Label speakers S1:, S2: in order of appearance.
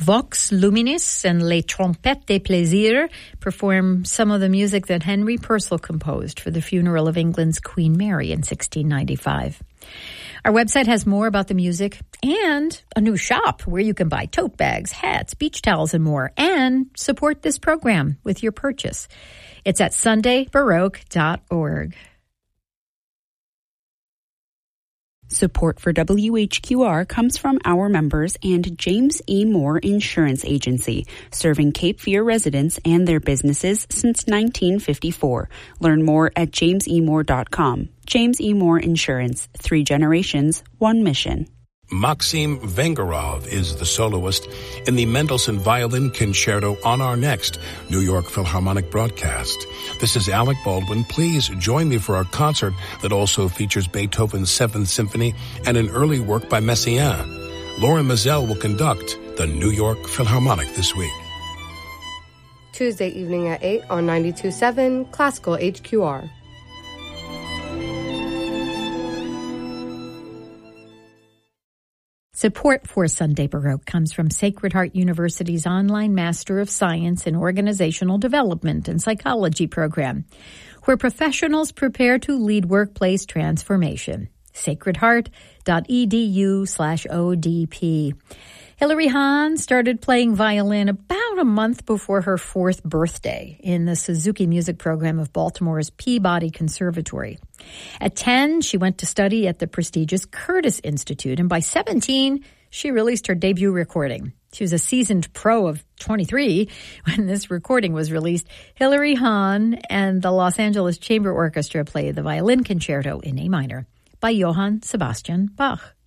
S1: Vox Luminis and Les Trompettes des Plaisirs perform some of the music that Henry Purcell composed for the funeral of England's Queen Mary in 1695. Our website has more about the music and a new shop where you can buy tote bags, hats, beach towels, and more, and support this program with your purchase. It's at sundaybaroque.org.
S2: Support for WHQR comes from our members and James E. Moore Insurance Agency, serving Cape Fear residents and their businesses since 1954. Learn more at jamesemore.com. James E. Moore Insurance, 3 generations, 1 mission.
S3: Maxim Vengerov is the soloist in the Mendelssohn Violin Concerto on our next New York Philharmonic broadcast. This is Alec Baldwin. Please join me for our concert that also features Beethoven's 7th Symphony and an early work by Messiaen. Lauren Mazel will conduct the New York Philharmonic this week.
S4: Tuesday evening at 8 on 92.7 Classical HQR.
S1: Support for Sunday Baroque comes from Sacred Heart University's online Master of Science in Organizational Development and Psychology program, where professionals prepare to lead workplace transformation. sacredheart.edu/ODP. Hilary Hahn started playing violin about a month before her 4th birthday in the Suzuki Music Program of Baltimore's Peabody Conservatory. At 10, she went to study at the prestigious Curtis Institute, and by 17, she released her debut recording. She was a seasoned pro of 23 when this recording was released. Hilary Hahn and the Los Angeles Chamber Orchestra play the Violin Concerto in A minor by Johann Sebastian Bach.